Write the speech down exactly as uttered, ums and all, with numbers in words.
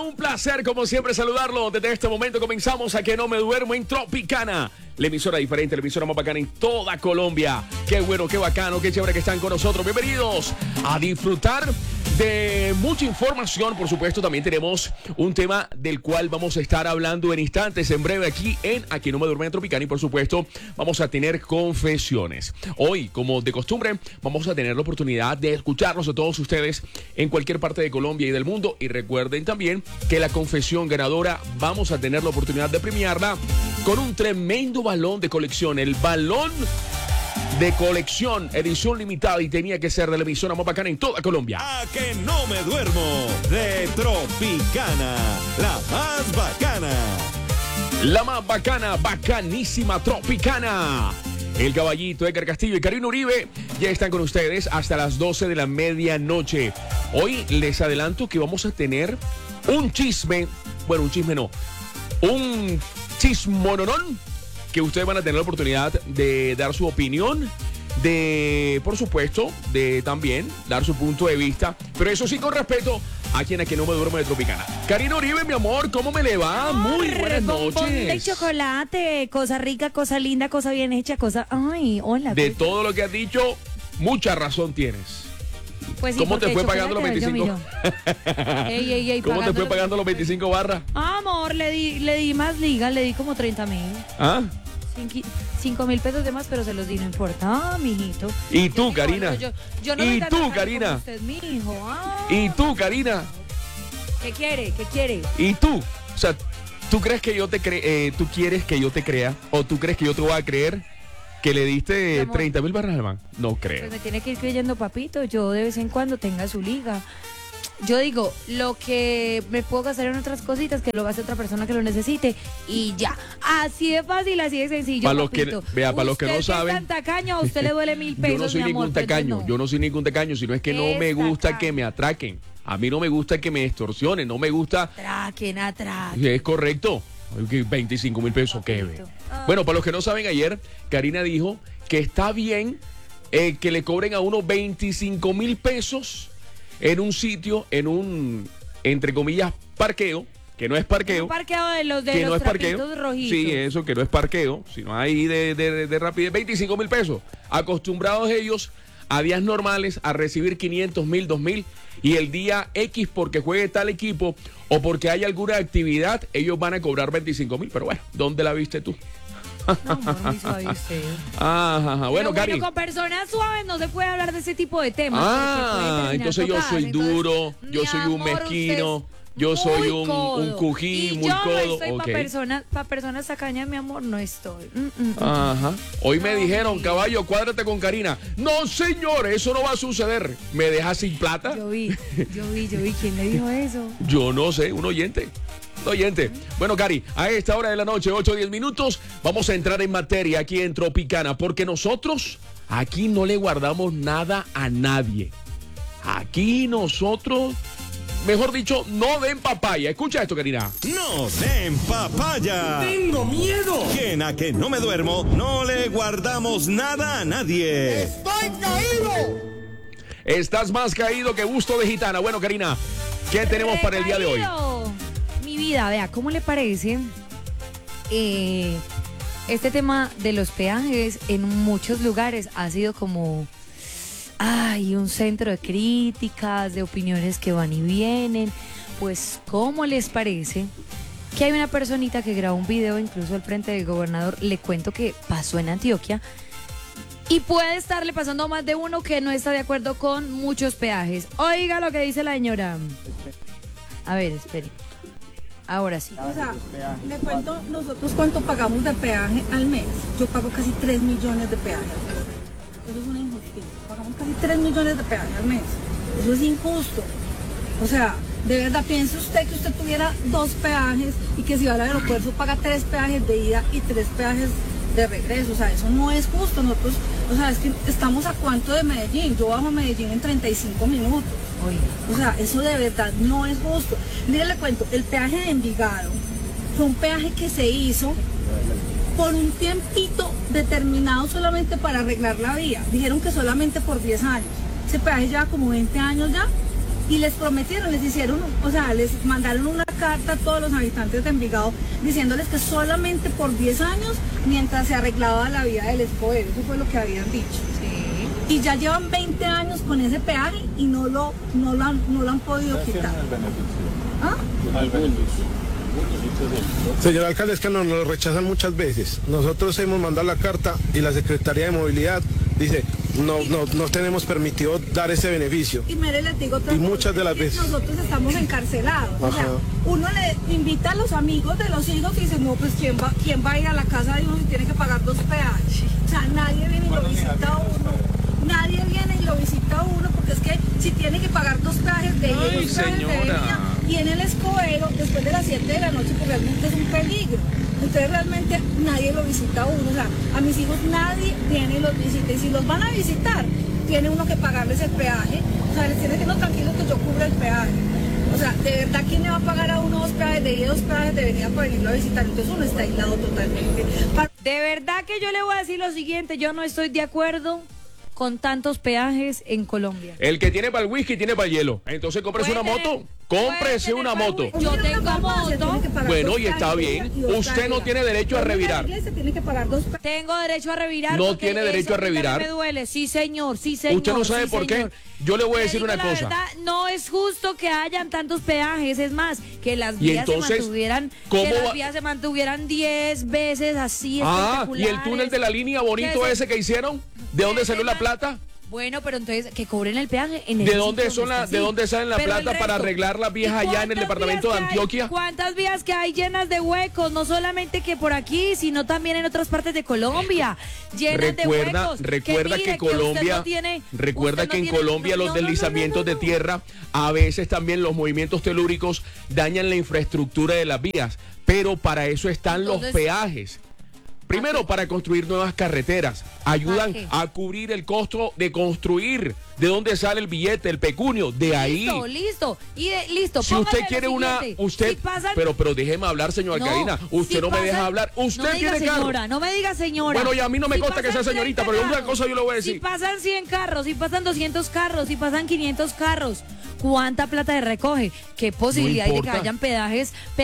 un placer como siempre saludarlo. Desde este momento comenzamos a Que No Me Duermo en Tropicana, la emisora diferente, la emisora más bacana en toda Colombia. Qué bueno, qué bacano, qué chévere que están con nosotros. Bienvenidos a disfrutar de mucha información. Por supuesto, también tenemos un tema del cual vamos a estar hablando en instantes, en breve, aquí en A Que No Me Duermo en Tropicana. Y por supuesto, vamos a tener confesiones. Hoy, como de costumbre, vamos a tener la oportunidad de escucharlos a todos ustedes en cualquier parte de Colombia y del mundo. Y recuerden también que la confesión ganadora vamos a tener la oportunidad de premiarla con un tremendo balón de colección. El balón de colección, edición limitada, y tenía que ser de la emisora más bacana en toda Colombia. A Que No Me Duermo de Tropicana, la más bacana. La más bacana, bacanísima Tropicana. El Caballito, Edgar Castillo y Karina Uribe ya están con ustedes hasta las doce de la medianoche. Hoy les adelanto que vamos a tener un chisme, bueno, un chisme no, un chismononón, que ustedes van a tener la oportunidad de dar su opinión, de, por supuesto, de también dar su punto de vista, pero eso sí con respeto a quien A Que No Me Duermo de Tropicana. Karina Uribe, mi amor, ¿cómo me le va? Muy buenas noches. Bombón de chocolate, cosa rica, cosa linda, cosa bien hecha, cosa... Ay, hola. De todo lo que has dicho, mucha razón tienes. Pues sí, ¿Cómo te fue pagando los chocolate, veinticinco? ey, ey, ey, ¿Cómo te fue los- pagando los veinticinco barras? Amor, le di, le di más liga, le di como treinta mil. ¿Ah? Cinco mil pesos de más, pero se los di, no importa. Ah, mijito. ¿Y tú, Yo- Karina? Yo, yo no ¿Y soy tan tú, arcaico Karina? como usted, mijo. Ah. ¿Y tú, Karina? ¿Qué quiere? ¿Qué quiere? ¿Y tú? O sea, ¿tú crees que yo te cre eh, tú quieres que yo te crea? ¿O tú crees que yo te voy a creer que le Mi diste amor. treinta mil barras al man? No creo. Pues me tiene que ir creyendo, papito. Yo de vez en cuando tenga su liga. Yo digo, lo que me puedo gastar en otras cositas, que lo gaste otra persona que lo necesite. Y ya. Así de fácil, así de sencillo, Pa' los que- papito. vea, pa' los que no Usted es saben- tan tacaño, a usted le duele mil pesos, Yo no soy mi amor, ningún pues tacaño, no. yo no soy ningún tacaño, sino es que no me Es gusta tacaño. que me atraquen. A mí no me gusta que me extorsionen, no me gusta. Atraquen, atraquen. Es correcto. Ay, que veinticinco mil pesos, ¿qué ve? Papito. Ah. Bueno, para los que no saben, ayer Karina dijo que está bien eh, que le cobren a uno veinticinco mil pesos en un sitio, en un, entre comillas, parqueo, que no es parqueo. Un parqueo de los de que los no es trapitos parqueo. rojitos. Sí, eso, que no es parqueo, sino ahí de, de, de rapidez, veinticinco mil pesos. Acostumbrados ellos a días normales a recibir quinientos mil, dos mil, y el día X porque juegue tal equipo o porque hay alguna actividad, ellos van a cobrar veinticinco mil. Pero bueno, ¿dónde la viste tú? No, amor, muy suave usted. Ajá, ajá. Bueno, Pero Cari. con personas suaves no se puede hablar de ese tipo de temas. porque puede Ah, terminar entonces yo tocadas. soy Entonces, duro, yo mi soy un amor, mezquino, usted es yo soy muy un, codo. un cují, Y muy yo codo. no estoy ok. para personas, pa personas tacañas, mi amor, no estoy. Mm, mm, mm. Ajá. Hoy me No, dijeron, mi- caballo, cuádrate con Karina. No, señor, eso no va a suceder. ¿Me dejas sin plata? Yo vi, yo vi, yo vi. ¿Quién le dijo eso? Yo no sé, un oyente. Un oyente. Bueno, Cari, a esta hora de la noche, ocho o diez minutos, vamos a entrar en materia aquí en Tropicana, porque nosotros aquí no le guardamos nada a nadie. Aquí nosotros, mejor dicho, no den papaya. Escucha esto, Karina. No den papaya. ¡Tengo miedo! Que en A Que No Me Duermo no le guardamos nada a nadie. ¡Estoy caído! Estás más caído que busto de gitana. Bueno, Karina, ¿qué tenemos para el día de hoy? Recaído. Mi vida, vea, ¿cómo le parece eh, este tema de los peajes en muchos lugares ha sido como, ay, un centro de críticas, de opiniones que van y vienen? Pues, ¿cómo les parece que hay una personita que grabó un video incluso al frente del gobernador? Le cuento que pasó en Antioquia. Y puede estarle pasando a más de uno que no está de acuerdo con muchos peajes. Oiga lo que dice la señora. A ver, espere. Ahora sí. O sea, le cuento nosotros cuánto pagamos de peaje al mes. Yo pago casi tres millones de peaje al mes. Eso es una injusticia. Pagamos casi tres millones de peaje al mes. Eso es injusto. O sea, de verdad, piense usted que usted tuviera dos peajes y que si va al aeropuerto paga tres peajes de ida y tres peajes de regreso. O sea, eso no es justo. Nosotros, o sea, es que estamos a cuánto de Medellín. Yo bajo a Medellín en treinta y cinco minutos. Oiga. O sea, eso de verdad no es justo. Mire, le cuento, el peaje de Envigado fue un peaje que se hizo por un tiempito determinado solamente para arreglar la vía. Dijeron que solamente por diez años. Ese peaje lleva como veinte años ya y les prometieron, les hicieron, o sea, les mandaron una carta a todos los habitantes de Envigado diciéndoles que solamente por diez años mientras se arreglaba la vía del Escobedo, eso fue lo que habían dicho. Sí. Y ya llevan veinte años con ese peaje y no lo, no lo, han, no lo han podido quitar. ¿Ah? Señor alcalde, es que nos lo rechazan muchas veces. Nosotros hemos mandado la carta y la Secretaría de Movilidad dice, no, no, no tenemos permitido dar ese beneficio. Y mire, les digo otra Y cosa, muchas de las es que veces. nosotros estamos encarcelados. O sea, Ajá. uno le invita a los amigos de los hijos y dice, no, pues ¿quién va, quién va a ir a la casa de uno si tiene que pagar dos peajes? O sea, nadie viene y lo visita a uno. Nadie viene y lo visita a uno porque es que si tiene que pagar dos peajes de ida Ay, y dos peajes de señora. venida, y en el Escobedo después de las siete de la noche, pues realmente es un peligro. Entonces realmente nadie lo visita a uno. O sea, a mis hijos nadie viene y los visita. Y si los van a visitar, tiene uno que pagarles el peaje. O sea, les tiene que no tranquilos que yo cubra el peaje. O sea, de verdad, ¿quién le va a pagar a uno dos peajes de ida y dos peajes de venida para venirlo a visitar? Entonces uno está aislado totalmente. Para... De verdad que yo le voy a decir lo siguiente, yo no estoy de acuerdo con tantos peajes en Colombia. El que tiene para el whisky tiene para el hielo. Entonces cómprese una Puede moto. tener- Cómprese puede una tener moto. para- Yo Uno en tengo una farmacia moto. tiene que pagar Bueno, dos y está peajes de bien. ida y dos Usted peajes no de tiene ida. derecho a Uno en la revirar. iglesia tiene que pagar dos peajes. Tengo derecho a revirar. No porque tiene derecho eso a revirar. también me duele. Sí, señor, sí, señor. Usted no sabe sí, por qué. señor. Yo le voy a Le decir digo una la cosa. verdad, no es justo que hayan tantos peajes. Es más, que las Y vías entonces, se mantuvieran, ¿cómo que va- las vías se mantuvieran diez veces así. Ah, y el túnel de la línea bonito Que se- ese que hicieron. ¿De dónde salió la plata? Bueno, pero entonces que cobren el peaje en el ¿De sitio dónde donde son la, está de así. dónde salen la Pero el plata para resto, arreglar las vías ¿y allá en el cuántas departamento de vías que hay? Antioquia? ¿Cuántas vías que hay llenas de huecos? No solamente que por aquí, sino también en otras partes de Colombia, llenas Recuerda, de huecos. recuerda mire, que usted Colombia, no tiene- recuerda usted no que en tiene- Colombia no, los no, no, no, deslizamientos no, no, de tierra, a veces también los movimientos telúricos dañan la infraestructura de las vías, pero para eso están Entonces, los peajes. Primero, para construir nuevas carreteras. Ayudan qué? a cubrir el costo de construir. ¿De dónde sale el billete, el pecunio? De ahí. Listo, listo. Y de- listo. Si póngale usted lo quiere una, siguiente. usted, Si pasan- pero, pero déjeme hablar, señor No, Karina. Usted si no me deja pasan- hablar. Usted no me diga tiene carro. señora, no me diga señora. Bueno, y a mí no me Si consta que sea pasan señorita, treinta pero una carros, cosa yo le voy a decir. Si pasan cien carros, si pasan doscientos carros, si pasan quinientos carros, ¿cuánta plata se recoge? ¿Qué posibilidad hay de que importa. hayan peajes?